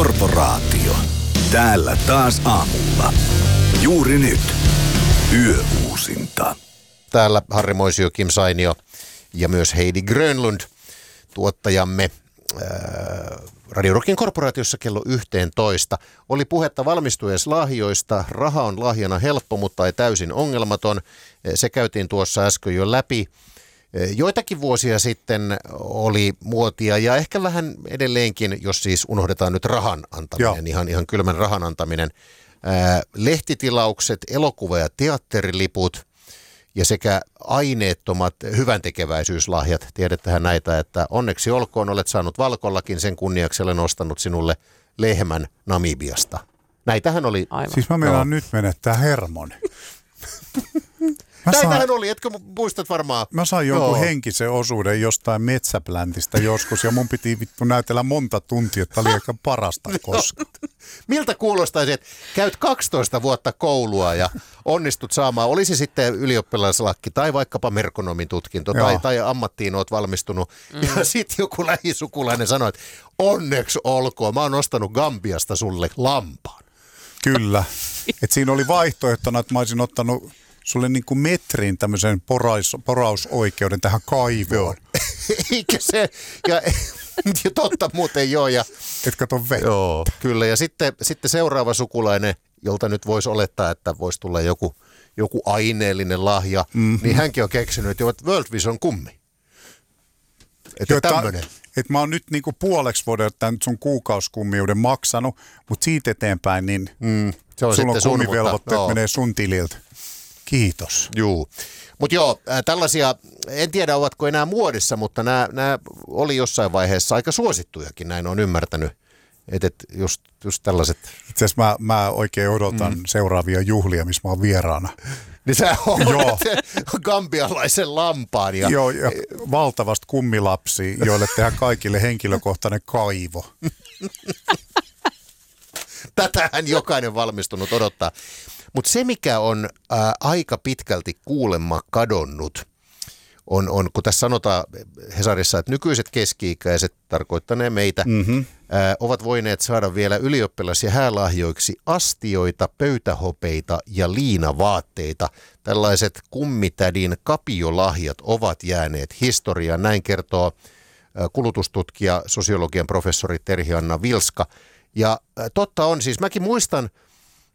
Korporaatio. Täällä taas aamulla. Juuri nyt. Yöuusinta. Täällä Harri Moisio, Kim Sainio ja myös Heidi Grönlund, tuottajamme Radio Rockin korporaatiossa kello 11. Oli puhetta valmistujaislahjoista. Raha on lahjana helppo, mutta ei täysin ongelmaton. Se käytiin tuossa äsken jo läpi. Joitakin vuosia sitten oli muotia ja ehkä vähän edelleenkin, jos siis unohdetaan nyt rahan antaminen, ihan kylmän rahan antaminen. Lehtitilaukset, elokuva- ja teatteriliput ja sekä aineettomat hyväntekeväisyyslahjat. Tiedättehän näitä, että onneksi olkoon, olet saanut Valkollakin, sen kunniaksi olen ostanut sinulle lehmän Namibiasta. Näitähän oli. Aivan. Siis mä meinaan nyt menettää hermoni. Näitähän oli, etkö muistat varmaan? Mä sain jonkun henkisen osuuden jostain metsäpläntistä joskus ja mun piti vittu näytellä monta tuntia, että oli aika parasta koskaan. Miltä kuulostaisi, että käyt 12 vuotta koulua ja onnistut saamaan, olisi sitten ylioppilaslakki tai vaikkapa merkonomin tutkinto tai ammattiin oot valmistunut. Ja sitten joku lähisukulainen sanoi, että onneksi olkoon, mä oon ostanut Gambiasta sulle lampaan. Kyllä, että siinä oli vaihtoehtona, että mä olisin ottanut sulle niin kuin metrin tämmöisen porausoikeuden tähän kaivoon. Eikä se, ja totta muuten joo. Ja, et kato vettä. Joo, kyllä, ja sitten seuraava sukulainen, jolta nyt voisi olettaa, että voisi tulla joku aineellinen lahja, niin hänkin on keksinyt, että World Vision kummi. Että tämmöinen. Että mä oon nyt niinku puoleksi vuodelta tämän sun kuukausikummiuden maksanut, mutta siitä eteenpäin niin se on sulla on kummivelvoitteet mutta menee sun tililtä. Kiitos. Juu. Mutta joo, tällaisia, en tiedä ovatko enää muodissa, mutta nämä oli jossain vaiheessa aika suosittujakin, näin on ymmärtänyt. Että just tällaiset. Itse asiassa mä oikein odotan seuraavia juhlia, missä mä oon vieraana. Niin sä olet gambialaisen lampaan. Ja valtavasti kummilapsia, joille tehdään kaikille henkilökohtainen kaivo. Tätähän jokainen valmistunut odottaa. Mutta se, mikä on aika pitkälti kuulemma kadonnut, on kun tässä sanotaan Hesarissa, että nykyiset keski-ikäiset, tarkoittanee meitä, ovat voineet saada vielä ylioppilas- ja häälahjoiksi astioita, pöytähopeita ja liinavaatteita. Tällaiset kummitädin kapiolahjat ovat jääneet historiaan. Näin kertoo kulutustutkija, sosiologian professori Terhi-Anna Vilska. Ja totta on siis, mäkin muistan